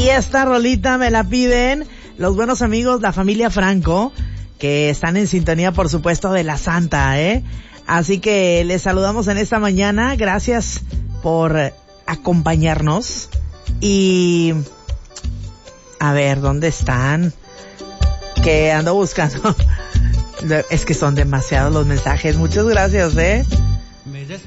Y esta rolita me la piden los buenos amigos, la familia Franco, que están en sintonía, por supuesto, de la Santa, ¿eh? Así que les saludamos en esta mañana. Gracias por acompañarnos. Y a ver, ¿dónde están? Que ando buscando. Es que son demasiados los mensajes. Muchas gracias, ¿eh?